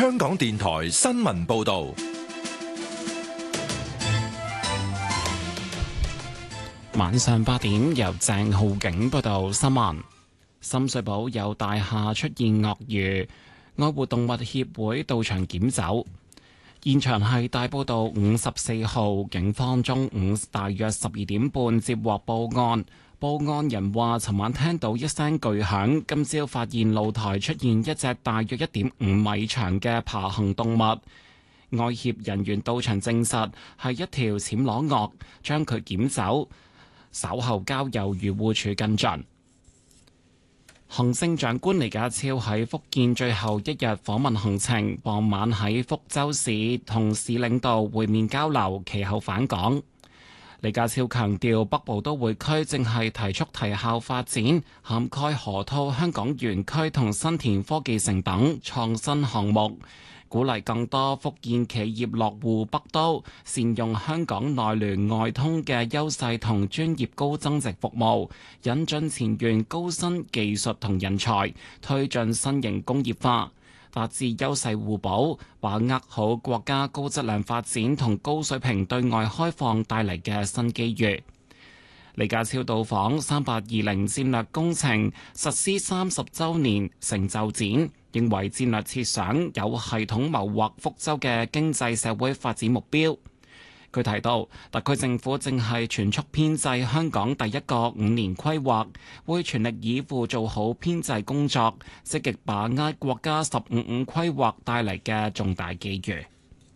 香港電台新聞報道。 晚上8點，由鄭浩景報道新聞。深水埗有大廈出現鱷魚，愛護動物協會到場檢走。現場係大埔道54號，警方中午大約12點半接獲報案。報案人話，尋晚聽到一聲巨響，今朝發現露台出現一隻大約1.5米長嘅爬行動物。愛協人員到場證實係一條暹羅鱷，將佢檢走，稍後交由漁護署跟進。行政長官李家超喺福建最後一日訪問行程，傍晚喺福州市同市領導會面交流，其後返港。李家超強調，北部都會區正係提速提效發展，涵蓋河套香港園區同新田科技城等創新項目，鼓勵更多福建企業落戶北都，善用香港內聯外通嘅優勢同專業高增值服務，引進前沿高新技術同人才，推進新型工業化，達至優勢互補，把握好國家高質量發展同高水平對外開放帶嚟嘅新機遇。李家超到訪3820戰略工程實施30週年成就展，認為戰略設想有系統謀劃福州嘅經濟社會發展目標。佢提到，特區政府正係全速編製香港第一個5年規劃，會全力以赴做好編製工作，積極把握國家15+5規劃帶嚟嘅重大機遇。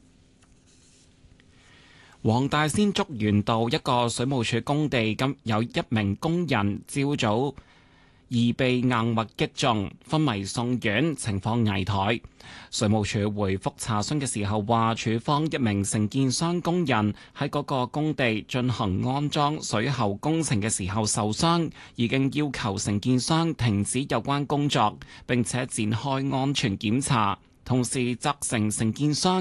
黃大仙竹園道一個水務署工地，有一名工人朝早疑被硬物擊中，昏迷送院，情況危殆。水務署回覆查詢嘅時候話，署方一名承建商工人喺嗰個工地進行安裝水喉工程嘅時候受傷，已經要求承建商停止有關工作，並且展開安全檢查，同時責成承建商